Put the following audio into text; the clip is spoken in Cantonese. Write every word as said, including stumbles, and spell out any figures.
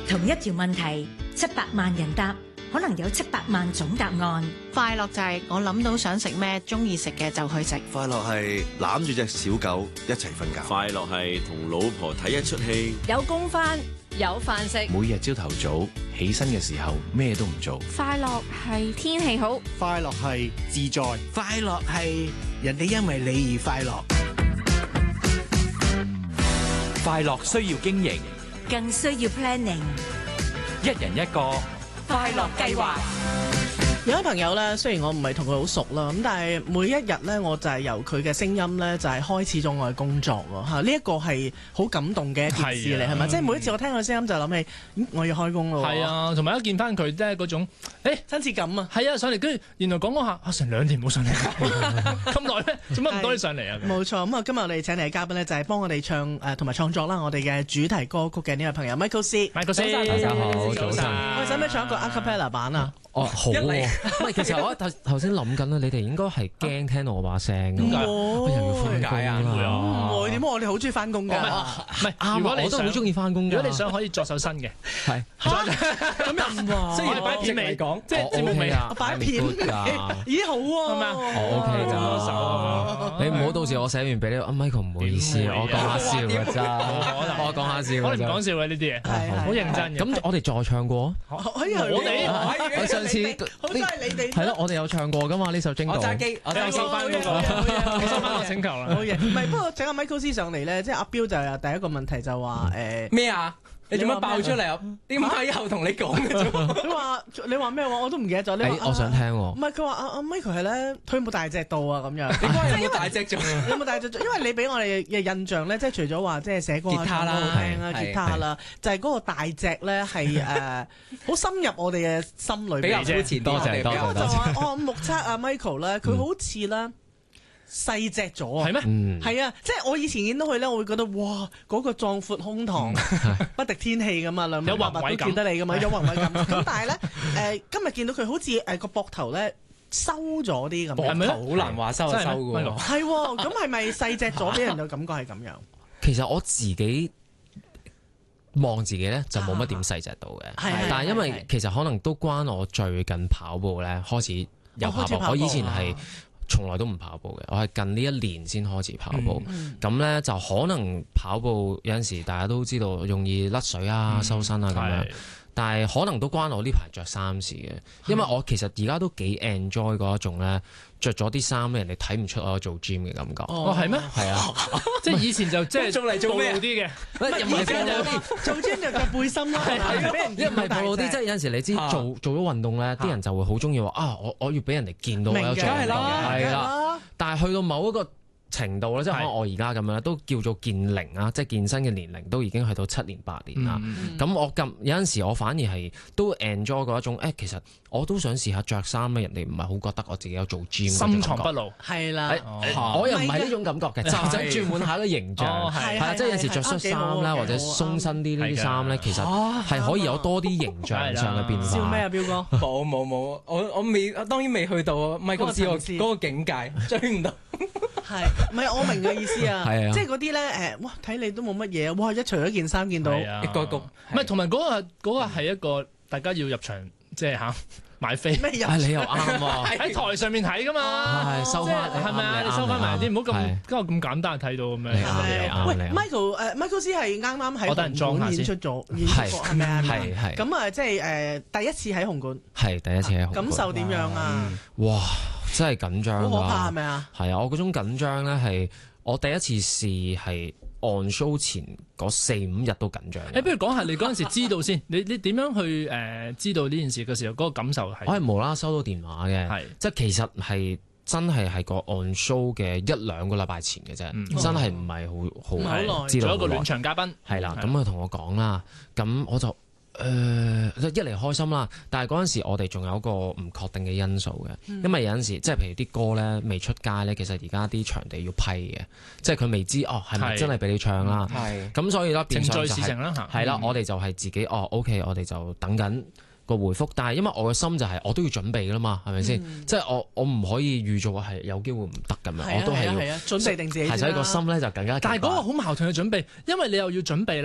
同一條問題，七百萬人答，可能有七百萬種答案。 快樂就係我諗到想食咩，中意食嘅就去食。 快樂係攬住隻小狗一齊瞓覺。 快樂係同老婆睇一出戲。 有工返，有飯食。 每日朝頭早起身嘅時候咩都唔做。 快樂係天氣好。 快樂係自在。 快樂係人哋因為你而快樂。 快樂需要經營， 更需要 planning。 一人一個快樂計劃。 有位朋友咧，雖然我唔係同佢好熟啦，咁但係每一日咧，我就係由佢嘅聲音咧，就係開始咗我嘅工作喎嚇。呢一個係好感動嘅一件事嚟，係咪？即係每一次我聽佢聲音就諗起，嗯，我要開工咯。 係啊，同埋一見翻佢咧嗰種，誒親切感啊。 係啊，上嚟跟住原來講講下，啊成兩年冇上嚟，咁耐咩？做乜唔多你上嚟啊？ 冇錯，咁啊今日我哋請嚟嘅嘉賓咧，就係幫我哋唱誒同埋創作啦，我哋嘅主題歌曲嘅呢位朋友 Michael C。Michael C， 大家好，早晨。 我哋使唔使唱一個 a cappella 版啊？ 哦，好喎。唔係，其實我頭頭先諗緊啦，你哋應該係驚聽到我把聲㗎嘛，我又要翻工啦。 唔會點解？我哋好中意翻工㗎。 唔係，啱。如果你都好中意翻工，如果你想可以作首新嘅，係。 咁又唔話。 雖然擺片嚟講，即係節目尾啊， 擺片咦好喎。 係咪啊？ 我 OK 咋。你唔好到時我寫完俾你，阿 Michael 唔好意思，我講下笑㗎咋。我講下笑。 我哋唔講笑嘅呢啲嘢，好認真嘅。 咁我哋再唱過。 可以我哋。我上次好真係你哋。 係咯，我哋有唱過㗎嘛呢首《精道》。 我揸機，我收翻嗰個，我收翻個請求啦。 好嘢，唔係不過請阿 Michael C 上嚟咧，即係阿標就有第一個問題就話誒咩啊？你做乜爆出嚟啊？點解以後同你講嘅啫？ 佢話你話咩話？我都唔記得咗。 誒，我想聽喎。 唔係佢話阿阿 Michael 係咧，佢有冇大隻到啊？咁樣。 你講有冇大隻做？ 有冇大隻做？因為你俾我哋嘅印象咧，即係除咗話即係寫歌啊、唱歌好聽啊、吉他啦，就係嗰個大隻咧係誒好深入我哋嘅心裏。 比較膚淺， 多謝多謝。 我就話我目測阿 Michael 咧，佢好似咧。細隻咗啊！ 係咩？ 係啊，即係我以前見到佢咧，我會覺得哇，嗰個壯闊胸膛不敵天氣咁啊，兩米八八都見得你噶嘛，有宏偉感。咁但係咧，誒今日見到佢好似誒個膊頭咧收咗啲咁， 係咪好難話收就收嘅喎。 係喎，咁係咪細隻咗俾人嘅感覺係咁樣？ 其實我自己望自己咧就冇乜點細隻到嘅，但係因為其實可能都關我最近跑步咧開始有跑步，我以前係。從來都唔跑步嘅，我係近呢一年先開始跑步。咁咧、嗯、就可能跑步有陣時大家都知道容易甩水啊、嗯、收身啊咁樣，但係可能都關我呢排着衫事嘅，因為我其實而家都幾 enjoy 嗰一種咧，着咗啲衫咧，人哋睇唔出我有做 gym 嘅感覺。 哦，係咩？係啊，即係以前就即係做嚟做咩啲嘅， 唔係以前有啲做 gym 就着背心啦，係俾人一唔係暴露啲，即係有陣時你知做做咗運動咧，啲人就會好中意話啊，我我要俾人哋見到我有做運動，係啦。但係去到某一個程度咧，即係可能我而家咁樣都叫做健齡啊，即係健身嘅年齡都已經去到七年八年啦。咁、嗯、我咁有陣時我反而係都 enjoy 過一種誒、欸，其實我都想試下着衫咧，人哋唔係好覺得我自己有做 gym， 深藏不露係啦。 我又唔係呢種感覺嘅，就想轉換下個形象係啊，即係有時着恤衫啦，或者鬆身啲呢啲衫咧，其實係可以有多啲形象上嘅變化。 笑咩啊，彪哥？ 冇冇冇，我我未當然未去到 Michael C 嗰個境界，追唔到。 係，唔係我明嘅意思啊？ 係啊， 即係嗰啲咧誒，哇！睇你都冇乜嘢，哇！一除咗件衫見到一個個， 唔係同埋嗰個嗰個係一個大家要入場即係嚇買飛。 咩入？ 你又啱喎， 喺台上面睇噶嘛， 收翻係咪啊？你收翻埋啲，唔好咁今日咁簡單睇到咁樣。 喂，Michael 誒 Michael C 係啱啱喺紅館演出咗演出過，係咪啊？ 係係。 咁啊，即係誒第一次喺紅館。 係第一次喺紅館。 感受點樣啊？ 哇！真係緊張㗎， 好可怕係咪啊？ 係啊，我嗰種緊張咧係我第一次試係 on show 前嗰四五日都緊張。 誒，不如講下你嗰陣時知道先，你你點樣去誒知道呢件事嘅時候嗰個感受係？ 我係無啦啦收到電話嘅，係即係其實係真係係個 on show 嘅一兩個禮拜前嘅啫，真係唔係好好知道。 做一個暖場嘉賓係啦，咁佢同我講啦，咁我就。誒、呃、一嚟開心啦，但係嗰陣時我哋仲有一個唔確定嘅因素嘅，嗯、因為有陣時即係譬如啲歌咧未出街咧，其實而家啲場地要批嘅，即係佢未知哦係咪真係俾你唱啦，咁所以咧變相就係係啦，我哋就係自己哦 OK，我哋就等緊個回覆，但係因為我嘅心就係、是、我都要準備㗎嘛，係咪先？嗯、即係我我唔可以預做係有機會唔得咁樣，我都係要、 啊啊、準備定自己。 係所以個心咧就更加。 但係嗰個好矛盾嘅準備，因為你又要準備